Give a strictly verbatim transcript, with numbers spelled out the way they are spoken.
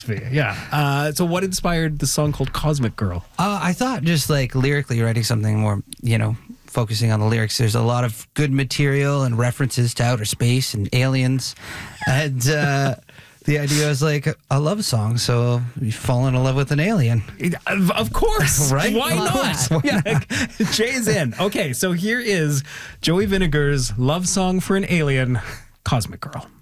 Yeah. Uh, so what inspired the song called Cosmic Girl? Uh, I thought just like lyrically writing something more, you know, focusing on the lyrics. There's a lot of good material and references to outer space and aliens. And uh, the idea was like a love song. So you fall in love with an alien. Of course. Right? Why Of not? course. Why Yeah. not? Jay's in. Okay, so here is Joey Vinegar's love song for an alien, Cosmic Girl.